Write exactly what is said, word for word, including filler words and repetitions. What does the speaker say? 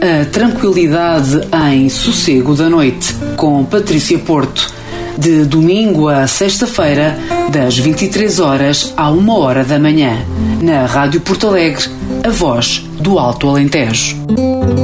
a tranquilidade em Sossego da Noite, com Patrícia Porto, de domingo a sexta-feira, das vinte e três horas à uma hora da manhã, na Rádio Porto Alegre, a voz do Alto Alentejo.